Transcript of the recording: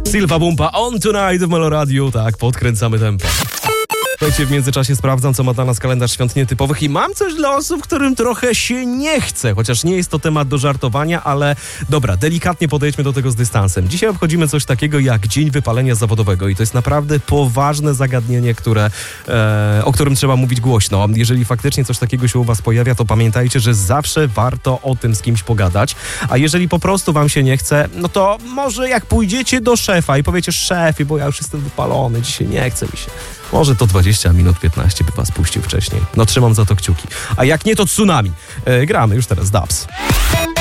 Silva Bumpa on tonight w Meloradiu. Tak, podkręcamy tempo. Słuchajcie, w międzyczasie sprawdzam, co ma dla nas kalendarz świąt nietypowych i mam coś dla osób, którym trochę się nie chce, chociaż nie jest to temat do żartowania, ale dobra, delikatnie podejdźmy do tego z dystansem. Dzisiaj obchodzimy coś takiego jak Dzień Wypalenia Zawodowego i to jest naprawdę poważne zagadnienie, o którym trzeba mówić głośno. Jeżeli faktycznie coś takiego się u was pojawia, to pamiętajcie, że zawsze warto o tym z kimś pogadać, a jeżeli po prostu wam się nie chce, no to może jak pójdziecie do szefa i powiecie: szefie, bo ja już jestem wypalony, dzisiaj nie chce mi się. Może to 20 minut, 15 by was puścił wcześniej. No trzymam za to kciuki. A jak nie, to tsunami. Gramy już teraz Dubs.